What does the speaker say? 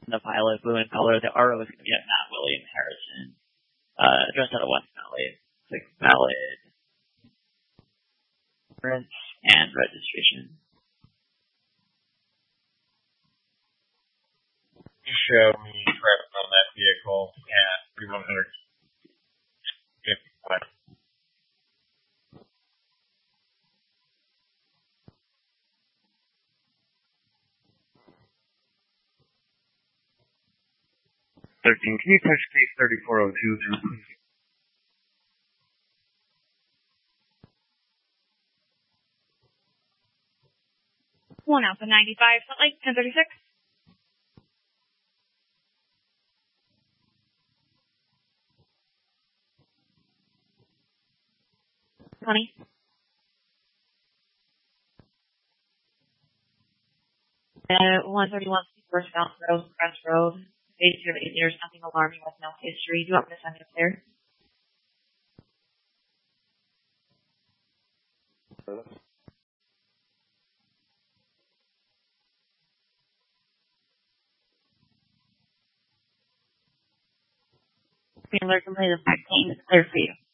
the pilot, blue in color. The RO is going to be at Matt William Harrison. Address out of West Valley. Click valid. Print and registration. Show me traffic on that vehicle at 3100. 13. Can you touch case 3402 through, please? One Alpha 95, Salt Lake 1036. Honey. 131 Southbound Road, Crest Road. Basically, there's nothing alarming with no history. Do you want me to send it there? Alert complaint of 15 is clear for you.